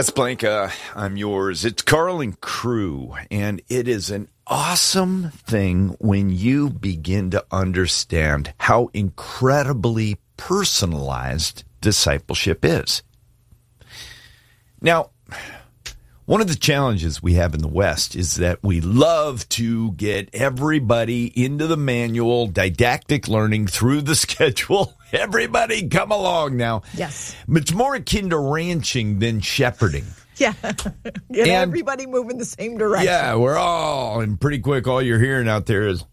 Casablanca, I'm yours. It's Carl and Crew, and it is an awesome thing when you begin to understand how incredibly personalized discipleship is. Now, one of the challenges we have in the West is that we love to get everybody into the manual, didactic learning through the schedule. Everybody come along now. Yes. It's more akin to ranching than shepherding. Yeah. Everybody moving the same direction. Yeah, we're all, and pretty quick, all you're hearing out there is,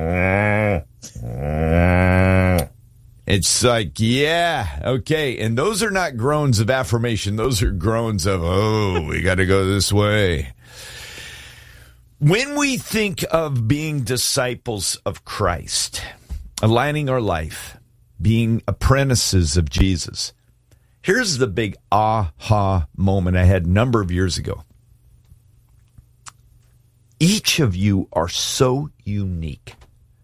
it's like, yeah, okay. And those are not groans of affirmation. Those are groans of, oh, we got to go this way. When we think of being disciples of Christ, aligning our life, being apprentices of Jesus, here's the big aha moment I had a number of years ago. Each of you are so unique.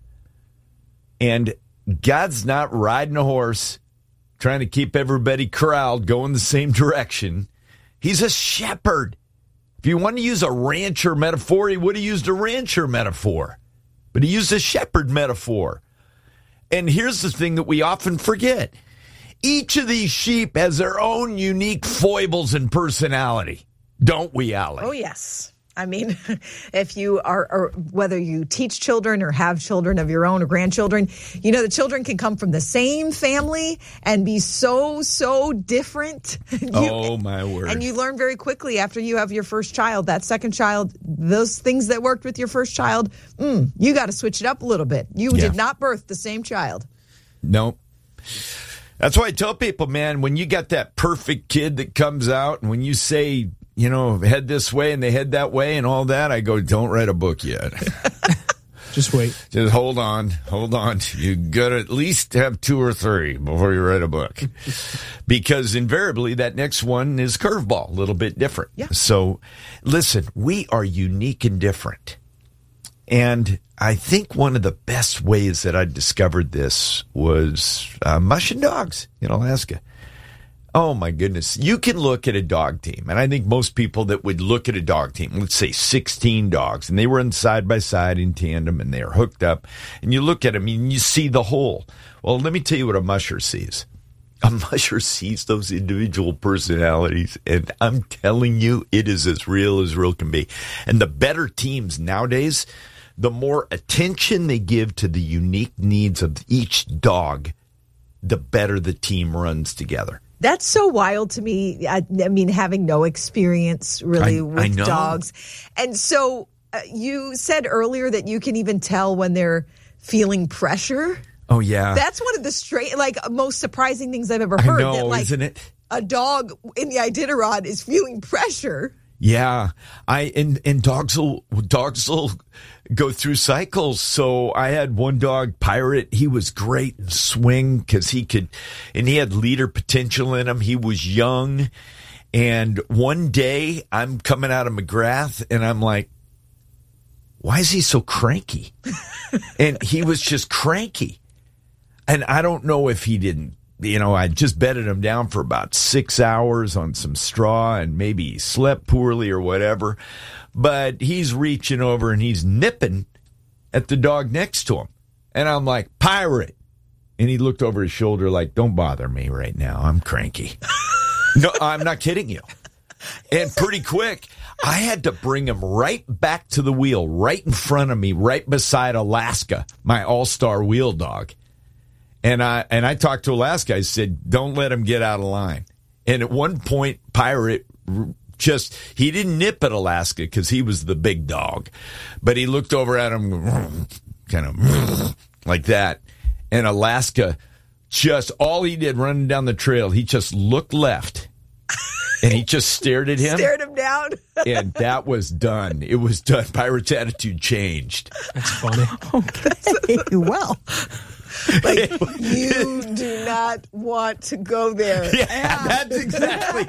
And God's not riding a horse trying to keep everybody corralled going the same direction. He's a shepherd. If you want to use a rancher metaphor, he would have used a rancher metaphor. But he used a shepherd metaphor. And here's the thing that we often forget. Each of these sheep has their own unique foibles and personality. Don't we, Allie? Oh, yes. I mean, if you are, or whether you teach children or have children of your own or grandchildren, you know, the children can come from the same family and be so different. Oh, my word. And you learn very quickly after you have your first child, that second child, those things that worked with your first child, you got to switch it up a little bit. You did not birth the same child. Nope. That's why I tell people, man, when you got that perfect kid that comes out and when you say, you know, head this way and they head that way and all that, I go, don't write a book yet. Just wait. Just hold on. You got to at least have 2 or 3 before you write a book. Because invariably that next one is curveball, a little bit different. Yeah. So listen, we are unique and different. And I think one of the best ways that I discovered this was mushing dogs in Alaska. Oh, my goodness. You can look at a dog team, and I think most people that would look at a dog team, let's say 16 dogs, and they were in side by side in tandem, and they're hooked up, and you look at them, and you see the whole. Well, let me tell you what a musher sees. A musher sees those individual personalities, and I'm telling you, it is as real can be. And the better teams nowadays, the more attention they give to the unique needs of each dog, the better the team runs together. That's so wild to me. I mean, having no experience really with dogs. And so you said earlier that you can even tell when they're feeling pressure. Oh, yeah. That's one of the most surprising things I've ever heard. I know, isn't it? A dog in the Iditarod is feeling pressure. Yeah, and dogs will go through cycles. So I had one dog, Pirate. He was great in swing because he had leader potential in him. He was young, and one day I'm coming out of McGrath, and I'm like, why is he so cranky? And he was just cranky, and I don't know if he didn't. You know, I just bedded him down for about 6 hours on some straw and maybe he slept poorly or whatever. But he's reaching over and he's nipping at the dog next to him. And I'm like, Pirate. And he looked over his shoulder like, don't bother me right now. I'm cranky. No, I'm not kidding you. And pretty quick, I had to bring him right back to the wheel, right in front of me, right beside Alaska, my all-star wheel dog. And I talked to Alaska. I said, don't let him get out of line. And at one point, Pirate he didn't nip at Alaska because he was the big dog. But he looked over at him kind of like that. And Alaska all he did running down the trail, he just looked left. And he just stared at him. Stared him down. And that was done. It was done. Pirate's attitude changed. That's funny. Okay. Well. Like, you do not want to go there. Yeah, that's exactly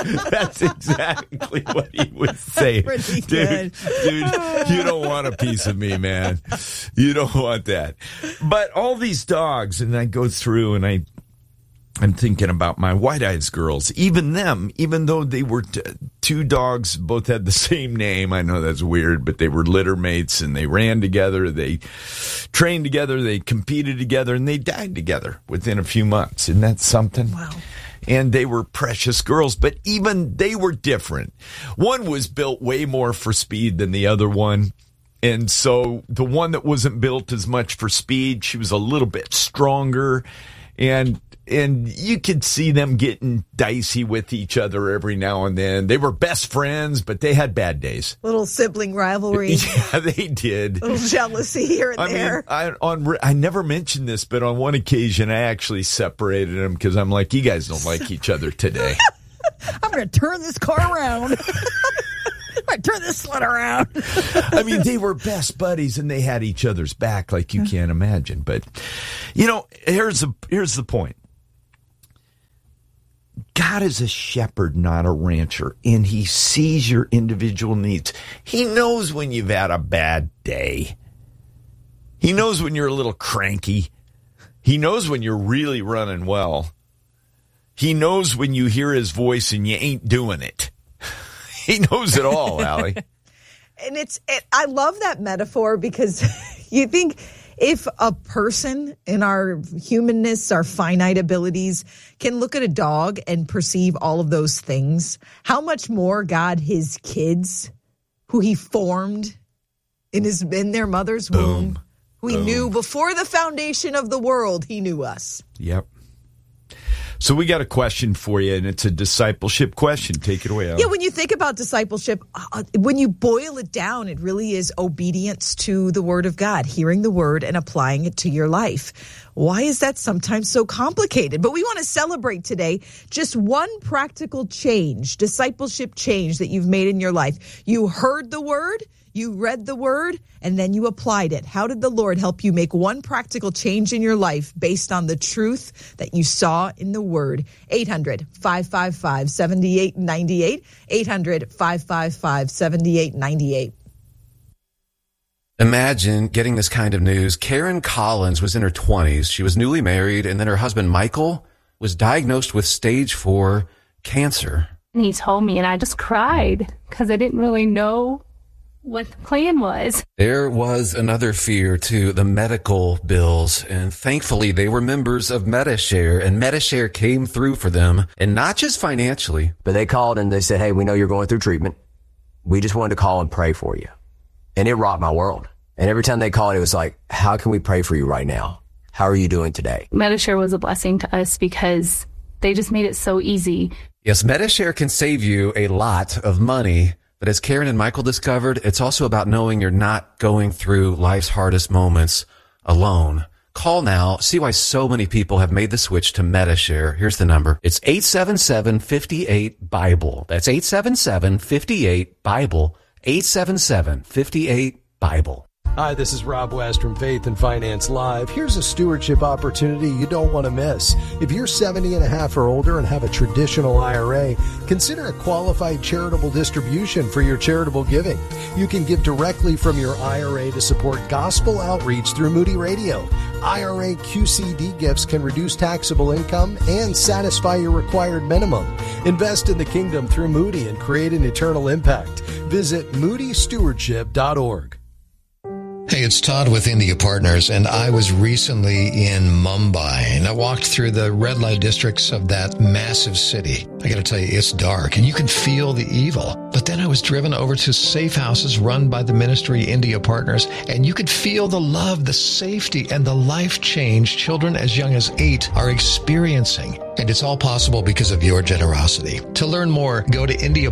what he was saying. Dude, you don't want a piece of me, man. You don't want that. But all these dogs, and I go through and I'm thinking about my White Eyes girls. Even them, even though they were two dogs, both had the same name. I know that's weird, but they were litter mates, and they ran together. They trained together. They competed together, and they died together within a few months. Isn't that something? Wow. And they were precious girls, but even they were different. One was built way more for speed than the other one. And so the one that wasn't built as much for speed, she was a little bit stronger. And you could see them getting dicey with each other every now and then. They were best friends, but they had bad days. Little sibling rivalry. Yeah, they did. Little jealousy here and there. I never mentioned this, but on one occasion I actually separated them because I'm like, you guys don't like each other today. I'm going to turn this car around. I turn this sled around. I mean, they were best buddies, and they had each other's back like you can't imagine. But, here's the point. God is a shepherd, not a rancher, and he sees your individual needs. He knows when you've had a bad day. He knows when you're a little cranky. He knows when you're really running well. He knows when you hear his voice and you ain't doing it. He knows it all, Allie. And I love that metaphor because you think if a person in our humanness, our finite abilities, can look at a dog and perceive all of those things, how much more God, his kids, who he formed in their mother's womb, who he knew before the foundation of the world, he knew us. Yep. So we got a question for you, and it's a discipleship question. Take it away, Allie. Yeah, when you think about discipleship, when you boil it down, it really is obedience to the Word of God, hearing the Word and applying it to your life. Why is that sometimes so complicated? But we want to celebrate today just one practical change, discipleship change that you've made in your life. You heard the Word, you read the Word, and then you applied it. How did the Lord help you make one practical change in your life based on the truth that you saw in the Word? 800-555-7898. 800-555-7898. Imagine getting this kind of news. Karen Collins was in her 20s. She was newly married, and then her husband, Michael, was diagnosed with stage 4 cancer. And he told me, and I just cried because I didn't really know what the plan was. There was another fear, too, the medical bills. And thankfully, they were members of Medi-Share, and Medi-Share came through for them, and not just financially. But they called and they said, hey, we know you're going through treatment. We just wanted to call and pray for you. And it rocked my world. And every time they called, it was like, how can we pray for you right now? How are you doing today? Medi-Share was a blessing to us because they just made it so easy. Yes, Medi-Share can save you a lot of money. But as Karen and Michael discovered, it's also about knowing you're not going through life's hardest moments alone. Call now. See why so many people have made the switch to Medi-Share. Here's the number. It's 877-58-BIBLE. That's 877-58-BIBLE. 877-58-BIBLE. Hi, this is Rob West from Faith and Finance Live. Here's a stewardship opportunity you don't want to miss. If you're 70 and a half or older and have a traditional IRA, consider a qualified charitable distribution for your charitable giving. You can give directly from your IRA to support gospel outreach through Moody Radio. IRA QCD gifts can reduce taxable income and satisfy your required minimum. Invest in the kingdom through Moody and create an eternal impact. Visit moodystewardship.org. Hey, it's Todd with India Partners, and I was recently in Mumbai, and I walked through the red light districts of that massive city. I got to tell you, it's dark, and you can feel the evil. But then I was driven over to safe houses run by the ministry India Partners, and you could feel the love, the safety, and the life change children as young as 8 are experiencing. And it's all possible because of your generosity. To learn more, go to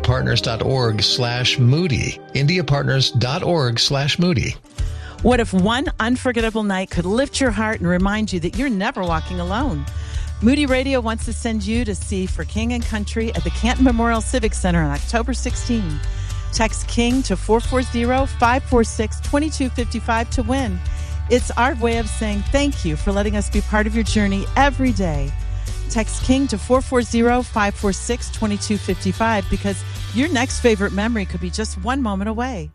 indiapartners.org/Moody. indiapartners.org/Moody. What if one unforgettable night could lift your heart and remind you that you're never walking alone? Moody Radio wants to send you to see For King and Country at the Canton Memorial Civic Center on October 16. Text KING to 440-546-2255 to win. It's our way of saying thank you for letting us be part of your journey every day. Text KING to 440-546-2255 because your next favorite memory could be just one moment away.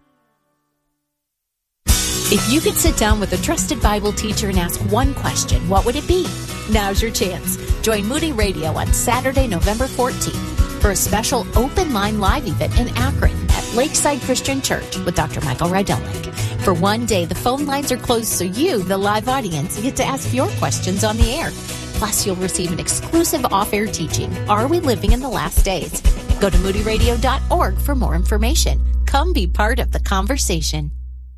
If you could sit down with a trusted Bible teacher and ask one question, what would it be? Now's your chance. Join Moody Radio on Saturday, November 14th for a special open line live event in Akron at Lakeside Christian Church with Dr. Michael Rydelnik. For one day, the phone lines are closed so you, the live audience, get to ask your questions on the air. Plus, you'll receive an exclusive off-air teaching, Are We Living in the Last Days? Go to moodyradio.org for more information. Come be part of the conversation.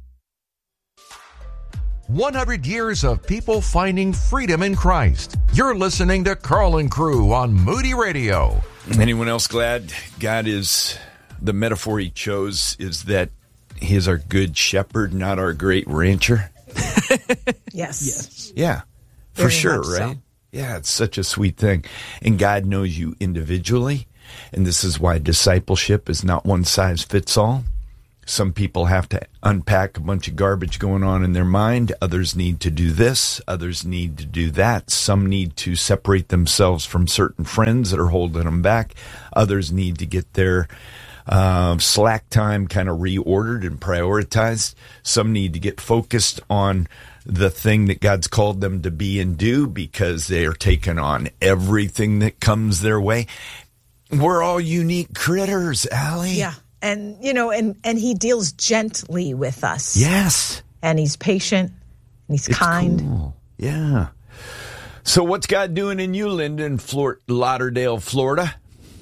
100 years of people finding freedom in Christ. You're listening to Carl and Crew on Moody Radio. Anyone else glad God is, the metaphor he chose is that he is our good shepherd, not our great rancher? Yes. Yeah, for Very sure, much so. right? Yeah, it's such a sweet thing. And God knows you individually. And this is why discipleship is not one size fits all. Some people have to unpack a bunch of garbage going on in their mind. Others need to do this. Others need to do that. Some need to separate themselves from certain friends that are holding them back. Others need to get their slack time kind of reordered and prioritized. Some need to get focused on the thing that God's called them to be and do because they are taking on everything that comes their way. We're all unique critters, Allie. Yeah. And, you know, and he deals gently with us. Yes. And he's patient and he's kind. Cool. Yeah. So what's God doing in you, Linda, in Lauderdale, Florida?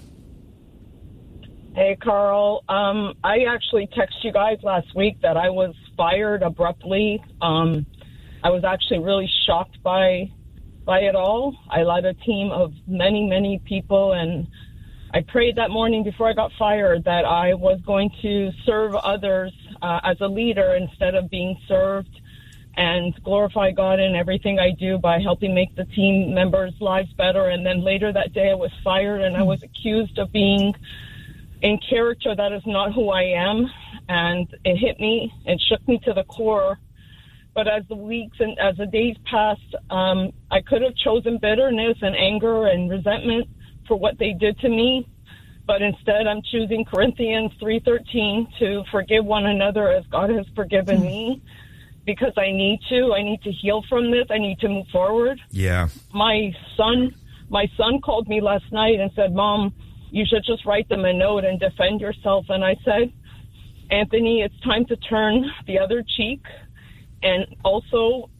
Hey, Carl. I actually texted you guys last week that I was fired abruptly. I was actually really shocked by it all. I led a team of many, many people, and I prayed that morning before I got fired that I was going to serve others as a leader instead of being served, and glorify God in everything I do by helping make the team members' lives better. And then later that day I was fired, and I was accused of being in character that is not who I am, and it hit me and shook me to the core. But as the weeks and as the days passed, I could have chosen bitterness and anger and resentment for what they did to me. But instead, I'm choosing Corinthians 3:13 to forgive one another as God has forgiven me, because I need to heal from this. I need to move forward. Yeah. My son called me last night and said, "Mom, you should just write them a note and defend yourself." And I said, "Anthony, it's time to turn the other cheek. And also,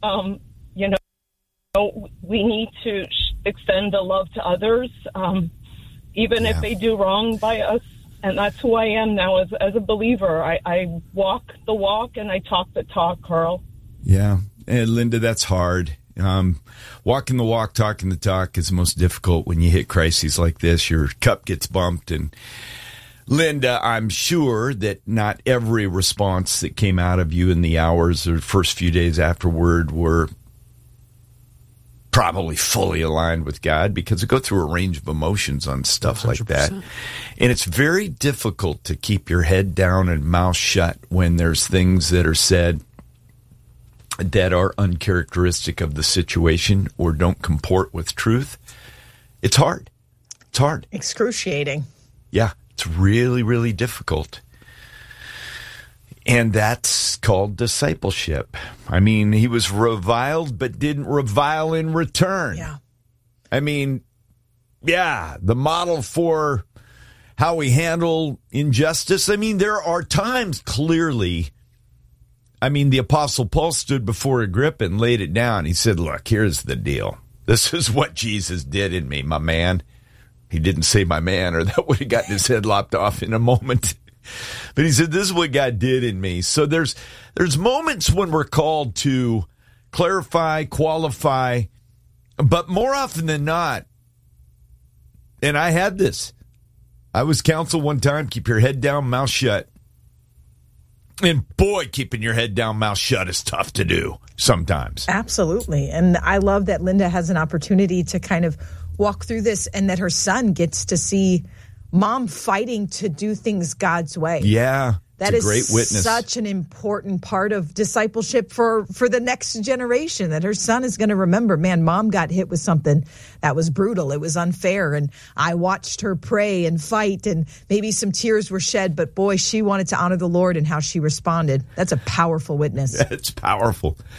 we need to extend the love to others, even if they do wrong by us." And that's who I am now as a believer. I walk the walk and I talk the talk, Carl. Yeah. And Linda, that's hard. Walking the walk, talking the talk is the most difficult when you hit crises like this. Your cup gets bumped. And Linda, I'm sure that not every response that came out of you in the hours or first few days afterward were probably fully aligned with God, because we go through a range of emotions on stuff 100%. Like that. And it's very difficult to keep your head down and mouth shut when there's things that are said that are uncharacteristic of the situation or don't comport with truth. It's hard. It's hard. Excruciating. Yeah, it's really, really difficult. And that's called discipleship. I mean, he was reviled, but didn't revile in return. Yeah. I mean, yeah, the model for how we handle injustice. I mean, there are times clearly. I mean, the Apostle Paul stood before Agrippa and laid it down. He said, "Look, here's the deal. This is what Jesus did in me, my man." He didn't say my man, or that would have gotten his head lopped off in a moment. But he said, "This is what God did in me." So there's moments when we're called to clarify, qualify, but more often than not, and I had this, I was counseled one time, keep your head down, mouth shut. And boy, keeping your head down, mouth shut is tough to do sometimes. Absolutely. And I love that Linda has an opportunity to kind of walk through this, and that her son gets to see mom fighting to do things God's way. Yeah. That it's a is great witness. Such an important part of discipleship for the next generation, that her son is going to remember, man, mom got hit with something that was brutal. It was unfair. And I watched her pray and fight, and maybe some tears were shed, but boy, she wanted to honor the Lord and how she responded. That's a powerful witness. It's powerful.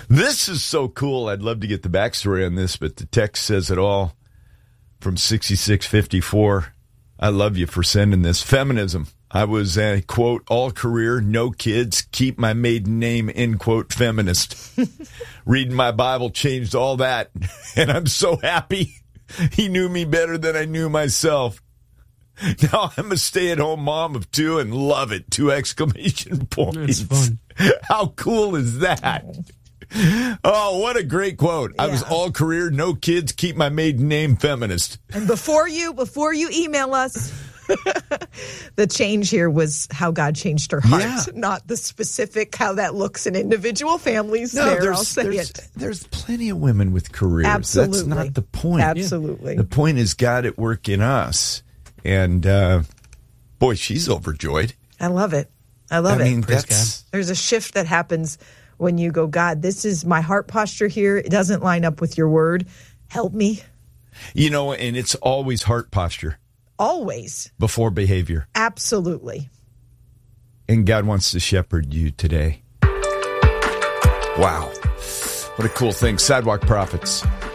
This is so cool. I'd love to get the backstory on this, but the text says it all from 6654. I love you for sending this. Feminism. I was a, quote, all career, no kids, keep my maiden name, end quote, feminist. Reading my Bible changed all that, and I'm so happy. He knew me better than I knew myself. Now I'm a stay-at-home mom of 2 and love it. 2 exclamation points. That's fun. How cool is that? Oh, what a great quote. I was all career, no kids, keep my maiden name, feminist. And before you email us, the change here was how God changed her heart, not the specific how that looks in individual families. No, I'll say it. There's plenty of women with careers. Absolutely. That's not the point. Absolutely. The point is God at work in us. And, boy, she's overjoyed. I love it. I love it. I mean, there's a shift that happens when you go, God, this is my heart posture here. It doesn't line up with your word. Help me. You know, and it's always heart posture. Always. Before behavior. Absolutely. And God wants to shepherd you today. Wow. What a cool thing. Sidewalk Prophets.